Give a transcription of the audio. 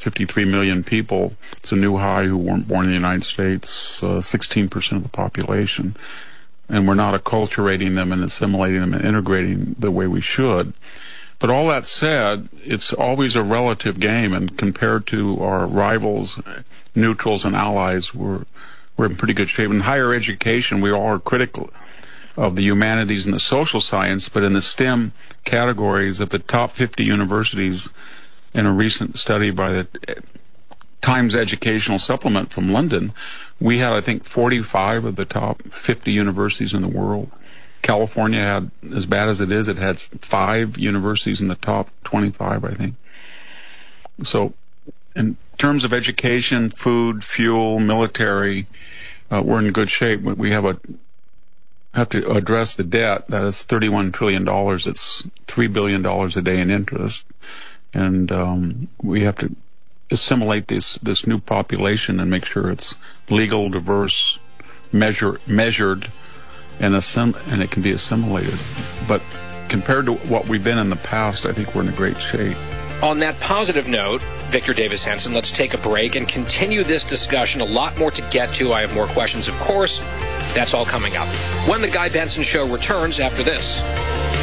53 million people. It's a new high who weren't born in the United States, 16% of the population. And we're not acculturating them and assimilating them and integrating the way we should. But all that said, it's always a relative game, and compared to our rivals, neutrals, and allies, we're in pretty good shape. In higher education, we all are critical of the humanities and the social science, but in the STEM categories, of the top 50 universities, in a recent study by the Times Educational Supplement from London, we had, I think, 45 of the top 50 universities in the world. California had, as bad as it is, it had 5 universities in the top 25, I think. So in terms of education, food, fuel, military, we're in good shape. We have to address the debt. That is $31 trillion. It's $3 billion a day in interest. And we have to assimilate this new population and make sure it's legal, diverse, measured, and it can be assimilated. But compared to what we've been in the past, I think we're in a great shape. On that positive note, Victor Davis Hanson, let's take a break and continue this discussion. A lot more to get to. I have more questions, of course. That's all coming up when the Guy Benson Show returns after this.